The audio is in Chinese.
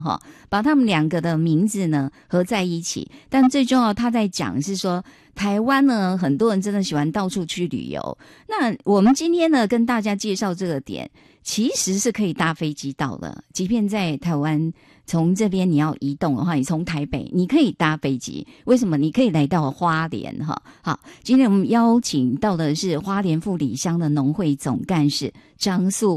把他们两个的名字呢合在一起。但最重要他在讲是说台湾呢很多人真的喜欢到处去旅游，那我们今天呢跟大家介绍这个点其实是可以搭飞机到的，即便在台湾从这边你要移动的话，你从台北你可以搭飞机，为什么？你可以来到花莲哈。好，今天我们邀请到的是花莲富里乡的农会总干事张素